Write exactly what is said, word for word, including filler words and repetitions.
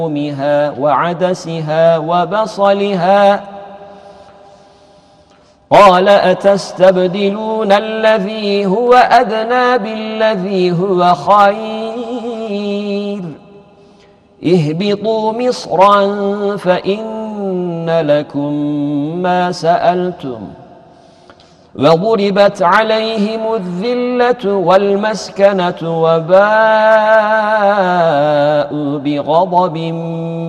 ثومها وعدسها وبصلها قال أتستبدلون الذي هو أدنى بالذي هو خير اهبطوا مصرا فإن لكم ما سألتم وضربت عليهم الذلة والمسكنة وباءوا بغضب